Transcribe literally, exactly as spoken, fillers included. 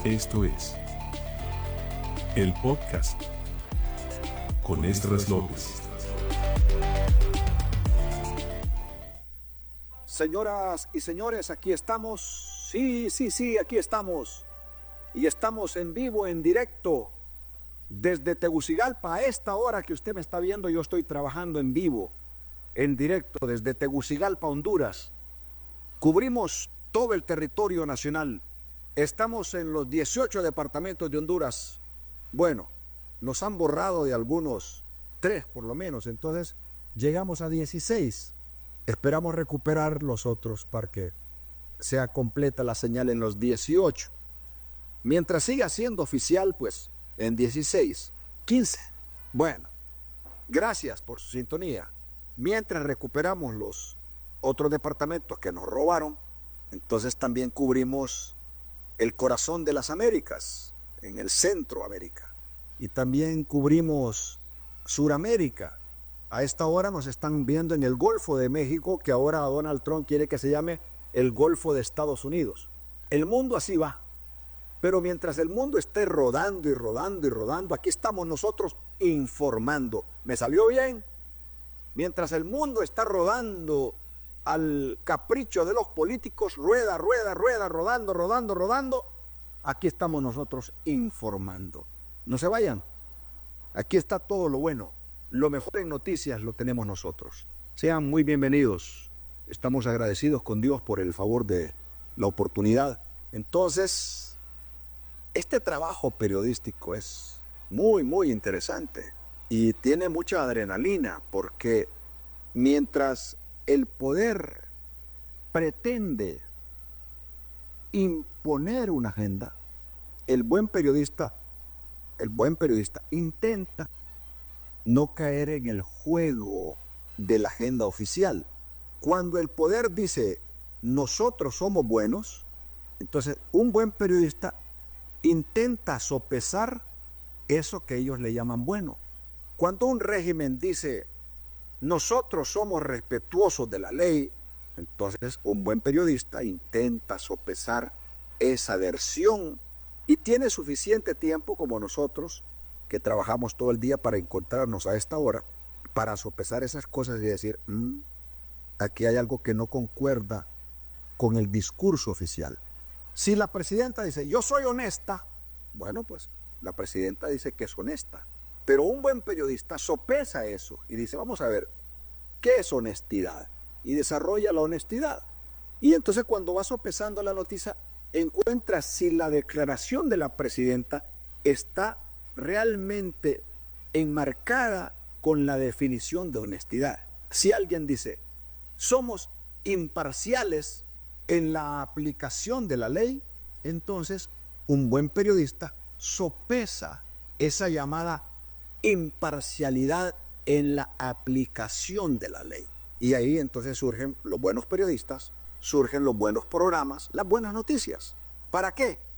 Esto es el podcast con Esdras López. Señoras y señores, aquí estamos. Sí, sí, sí, aquí estamos. Y estamos en vivo, en directo, desde Tegucigalpa. A esta hora que usted me está viendo, yo estoy trabajando en vivo, en directo, desde Tegucigalpa, Honduras. Cubrimos todo el territorio nacional. Estamos en los dieciocho departamentos de Honduras. Bueno, nos han borrado de algunos, tres por lo menos, entonces llegamos a dieciséis. Esperamos recuperar los otros para que sea completa la señal en los dieciocho. Mientras siga siendo oficial, pues en dieciséis, quince. Bueno, gracias por su sintonía. Mientras recuperamos los otros departamentos que nos robaron, entonces también cubrimos el corazón de las Américas, en el Centroamérica. Y también cubrimos Suramérica. A esta hora nos están viendo en el Golfo de México, que ahora Donald Trump quiere que se llame el Golfo de Estados Unidos. El mundo así va. Pero mientras el mundo esté rodando y rodando y rodando, aquí estamos nosotros informando. ¿Me salió bien? Mientras el mundo está rodando al capricho de los políticos, rueda, rueda, rueda, rodando, rodando, rodando, aquí estamos nosotros informando. No se vayan. Aquí está todo lo bueno. Lo mejor en noticias lo tenemos nosotros. Sean muy bienvenidos. Estamos agradecidos con Dios por el favor de la oportunidad. Entonces, este trabajo periodístico es muy, muy interesante y tiene mucha adrenalina, porque mientras el poder pretende imponer una agenda, el buen periodista, el buen periodista intenta no caer en el juego de la agenda oficial. Cuando el poder dice, nosotros somos buenos, entonces un buen periodista intenta sopesar eso que ellos le llaman bueno. Cuando un régimen dice, nosotros somos respetuosos de la ley, entonces un buen periodista intenta sopesar esa versión y tiene suficiente tiempo, como nosotros, que trabajamos todo el día para encontrarnos a esta hora, para sopesar esas cosas y decir, mmm, aquí hay algo que no concuerda con el discurso oficial. Si la presidenta dice, yo soy honesta, bueno, pues la presidenta dice que es honesta. Pero un buen periodista sopesa eso y dice, vamos a ver, ¿qué es honestidad? Y desarrolla la honestidad. Y entonces cuando va sopesando la noticia, encuentra si la declaración de la presidenta está realmente enmarcada con la definición de honestidad. Si alguien dice, somos imparciales en la aplicación de la ley, entonces un buen periodista sopesa esa llamada imparcialidad en la aplicación de la ley. Y ahí entonces surgen los buenos periodistas, surgen los buenos programas, las buenas noticias. ¿Para qué?